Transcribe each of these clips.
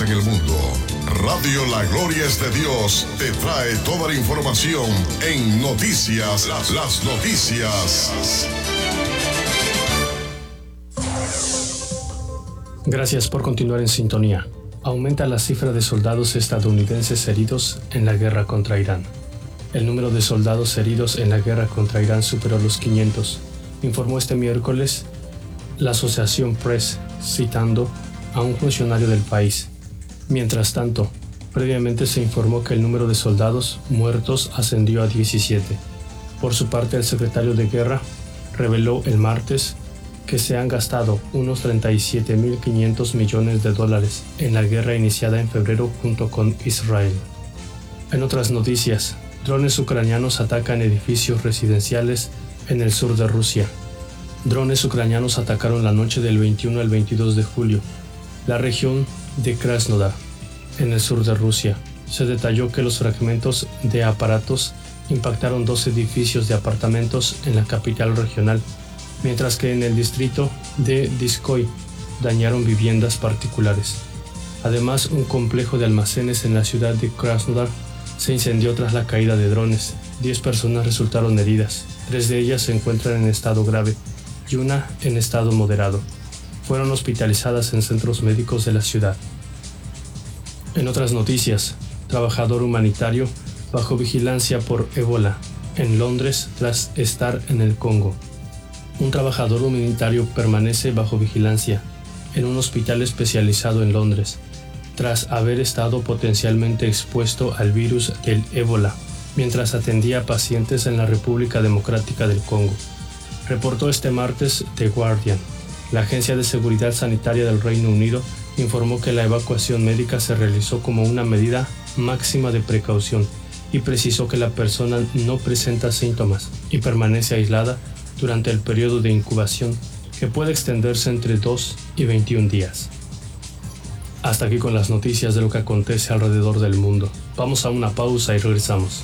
en el mundo. Radio La Gloria es de Dios te trae toda la información en noticias, las noticias. Gracias por continuar en sintonía. Aumenta la cifra de soldados estadounidenses heridos en la guerra contra Irán. El número de soldados heridos en la guerra contra Irán superó los 500, informó este miércoles la Associated Press, citando a un funcionario del país. Mientras tanto, previamente se informó que el número de soldados muertos ascendió a 17. Por su parte, el secretario de Guerra reveló el martes que se han gastado unos $37.500 millones en la guerra iniciada en febrero junto con Israel. En otras noticias, drones ucranianos atacan edificios residenciales en el sur de Rusia. Drones ucranianos atacaron la noche del 21 al 22 de julio la región de Krasnodar, en el sur de Rusia. Se detalló que los fragmentos de aparatos impactaron 2 edificios de apartamentos en la capital regional, mientras que en el distrito de Dinskoye dañaron viviendas particulares. Además, un complejo de almacenes en la ciudad de Krasnodar se incendió tras la caída de drones. 10 personas resultaron heridas, 3 de ellas se encuentran en estado grave y una en estado moderado. Fueron hospitalizadas en centros médicos de la ciudad. En otras noticias, trabajador humanitario bajo vigilancia por ébola en Londres tras estar en el Congo. Un trabajador humanitario permanece bajo vigilancia en un hospital especializado en Londres, tras haber estado potencialmente expuesto al virus del ébola, mientras atendía a pacientes en la República Democrática del Congo. Reportó este martes The Guardian. La Agencia de Seguridad Sanitaria del Reino Unido informó que la evacuación médica se realizó como una medida máxima de precaución y precisó que la persona no presenta síntomas y permanece aislada durante el periodo de incubación, que puede extenderse entre 2 y 21 días. Hasta aquí con las noticias de lo que acontece alrededor del mundo. Vamos a una pausa y regresamos.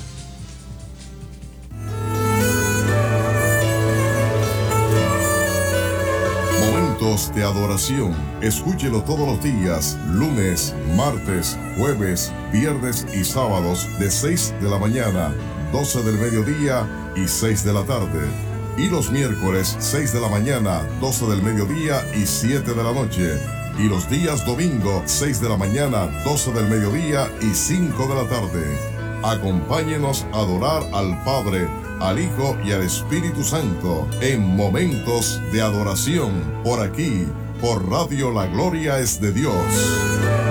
Momentos de adoración. Escúchelo todos los días, lunes, martes, jueves, viernes y sábados de 6 de la mañana, 12 del mediodía y 6 de la tarde. Y los miércoles 6 de la mañana, 12 del mediodía y 7 de la noche. Y los días domingo 6 de la mañana, 12 del mediodía y 5 de la tarde. Acompáñenos a adorar al Padre, al Hijo y al Espíritu Santo en momentos de adoración por aquí, por Radio La Gloria es de Dios.